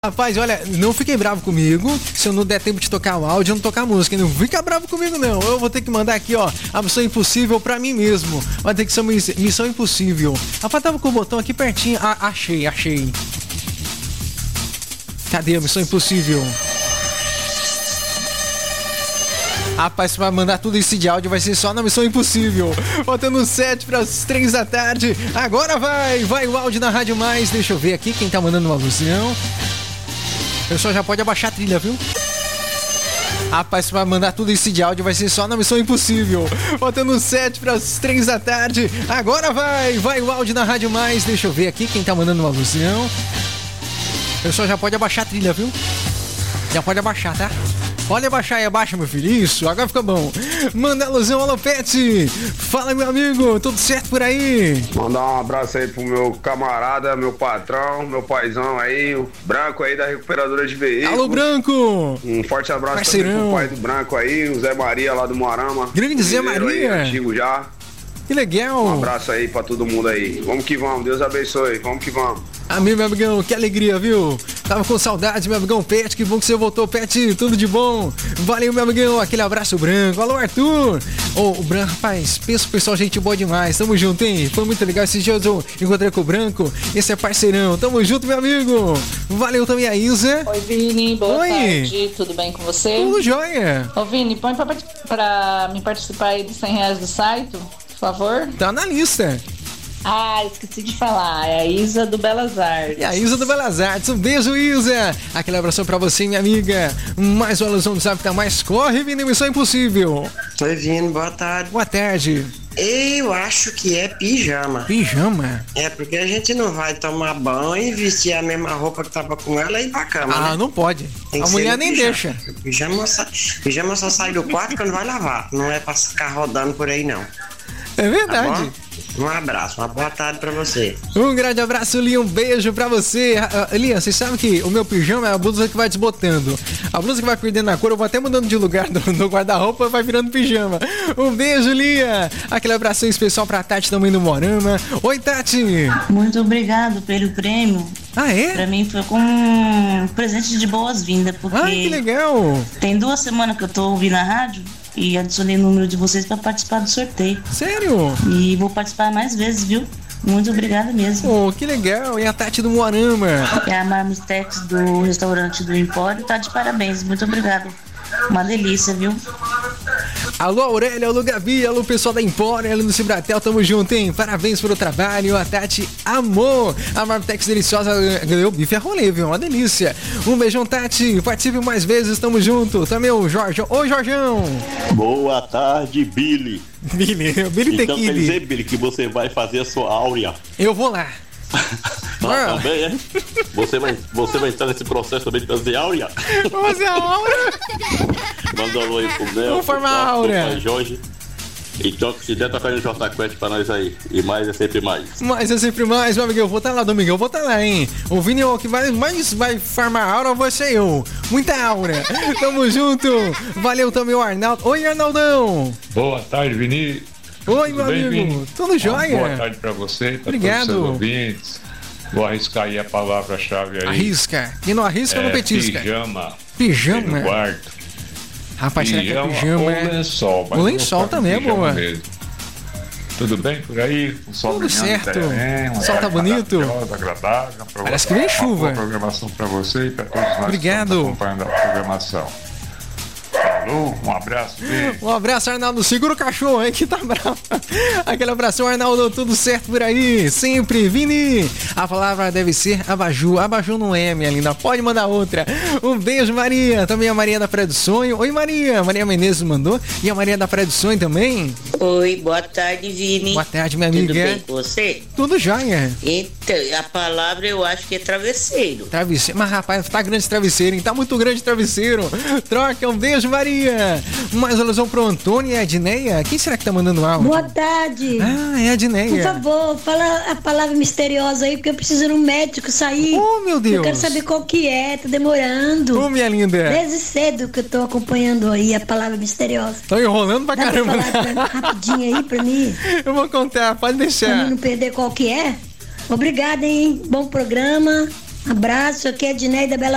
Rapaz, olha, não fiquem bravo comigo se eu não der tempo de tocar o áudio, eu não tocar a música. Não fica bravo comigo, não. Eu vou ter que mandar aqui, ó, a missão impossível pra mim mesmo. Vai ter que ser uma missão impossível. Rapaz, tava com o botão aqui pertinho. Ah, achei. Cadê a missão impossível? Rapaz, vai mandar tudo isso de áudio, vai ser só na missão impossível. Faltando 7 para as 3 da tarde. Agora vai o áudio na Rádio Mais. Deixa eu ver aqui quem tá mandando uma alusão. O pessoal já pode abaixar a trilha, viu? Rapaz, vai mandar tudo isso de áudio, vai ser só na missão impossível. Faltando 7 para as 3 da tarde. Agora vai o áudio na Rádio Mais. Deixa eu ver aqui quem tá mandando uma alusão. O pessoal já pode abaixar a trilha, viu? Já pode abaixar, tá? Pode abaixar aí, abaixa, meu filho. Isso, agora fica bom. Manda alusão, alô, Pet. Fala, meu amigo, tudo certo por aí? Mandar um abraço aí pro meu camarada, meu patrão, meu paizão aí, o Branco aí da Recuperadora de Veículos. Alô, Branco. Um forte abraço Parceirão. também pro pai do Branco aí, o Zé Maria lá do Moarama. Grande Zé Maria. Aí, antigo já. Que legal. Um abraço aí pra todo mundo aí. Vamos que vamos, Deus abençoe, vamos que vamos. Amém, meu amigão, que alegria, viu? Tava com saudade, meu amigão Pet, que bom que você voltou, Pet, tudo de bom. Valeu, meu amigão, aquele abraço branco. Alô, Arthur. O Branco, rapaz, pensa o pessoal, gente boa demais. Tamo junto, hein? Foi muito legal. Esses dias eu encontrei com o Branco, esse é parceirão. Tamo junto, meu amigo. Valeu também a Isa. Oi, Vini, boa tarde, tudo bem com você? Tudo jóia. Ô, Vini, põe pra me participar aí dos R$100 do site, por favor. Tá na lista. Ah, esqueci de falar, é a Isa do Belas Artes. E a Isa do Belas Artes, um beijo, Isa. Aquele abração pra você, minha amiga. Mais uma alusão do Zap tá mais. Corre, Vini, missão impossível. Oi, Vini, boa tarde. Boa tarde. Eu acho que é pijama. Pijama? É, porque a gente não vai tomar banho e vestir a mesma roupa que tava com ela e ir pra cama, Ah, né? não pode. A mulher nem deixa. Pijama só sai do quarto quando vai lavar. Não é pra ficar rodando por aí, não. É verdade. Tá, um abraço, uma boa tarde pra você. Um grande abraço, Liam, um beijo pra você. Liam, você sabe que o meu pijama é a blusa que vai desbotando. A blusa que vai perdendo a cor, eu vou até mudando de lugar no guarda-roupa, vai virando pijama. Um beijo, Liam. Aquele abração especial pra Tati também do Morama. Oi, Tati. Muito obrigado pelo prêmio. Ah, é? Pra mim foi com um presente de boas-vindas, porque... Ah, que legal. Tem 2 semanas que eu tô ouvindo a rádio e adicionei o número de vocês pra participar do sorteio. Sério? E vou participar mais vezes, viu? Muito obrigada mesmo. Oh, que legal. E a Tati do Morama? E a Marmistex do restaurante do Empório tá de parabéns. Muito obrigada. Uma delícia, viu? Alô, Aurélia, alô, Gabi, alô, pessoal da Empório, alô, no Cibratel, tamo junto, hein? Parabéns pelo trabalho, a Tati amou. A Marmitex deliciosa ganhou bife a rolê, viu? Uma delícia. Um beijão, Tati, participe mais vezes, tamo junto. Também o Jorge. Oi, Jorgão. Boa tarde, Billy. Billy tem então que quer ir. dizer, Billy, que você vai fazer a sua áurea. Eu vou lá. Também, é? Você vai entrar nesse processo também de fazer áurea? Vou fazer a aura. Manda um alô aí pro Mel, Vou formar a áurea. pro Jorge. Então, se der, tocar no J Quest pra nós aí. E mais é sempre mais. Mais é sempre mais, meu amigo. Eu vou estar lá, Domingão. Eu vou estar lá, hein? O Vini, o que vai farmar aura vai ser eu. Muita aura. Tamo junto. Valeu também o Arnaldo. Oi, Arnaldão. Boa tarde, Vini. Oi, meu bem, amigo. Vini? Tudo jóia? Boa tarde pra você, pra Obrigado. todos os seus ouvintes. Vou arriscar aí a palavra-chave aí. Arrisca. Quem não arrisca, não petisca. Pijama. Pijama? No quarto. Rapaz, será que é pijama? Ou lençol. Mas O lençol também é boa. Mesmo. Tudo bem por aí? O sol Tudo brilhando, certo. um O sol tá bonito. agradável. Parece que vem chuva. Boa programação pra você e pra todos nós Obrigado. que estamos acompanhando a programação. Alô, um abraço. Um abraço, Arnaldo. Segura o cachorro, hein, que tá bravo. Aquele abração, Arnaldo. Tudo certo por aí? Sempre. Vini. A palavra deve ser abajur. Abajur não é, minha linda. Pode mandar outra. Um beijo, Maria. Também a Maria da Praia do Sonho. Oi, Maria. Maria Menezes mandou. E a Maria da Praia do Sonho também. Oi, boa tarde, Vini. Boa tarde, minha amiga. Tudo bem com você? Tudo jóia. Então, a palavra eu acho que é travesseiro. Travesseiro. Mas, rapaz, tá grande esse travesseiro, hein? Tá muito grande esse travesseiro. Troca. Um beijo, Maria. Mais alusão pro Antônio e a Adneia. Quem será que tá mandando áudio? Boa tarde. Ah, é a Adneia. Por favor, fala a palavra misteriosa aí, porque eu preciso ir no médico sair. Oh, meu Deus. Eu quero saber qual que é, tá demorando. Ô, minha linda. Desde cedo que eu tô acompanhando aí a palavra misteriosa. Tô enrolando pra caramba. Dá pra falar rapidinho aí pra mim? Eu vou contar, pode deixar. Pra mim não perder qual que é. Obrigada, hein? Bom programa. Abraço, aqui é a Adneia da Bela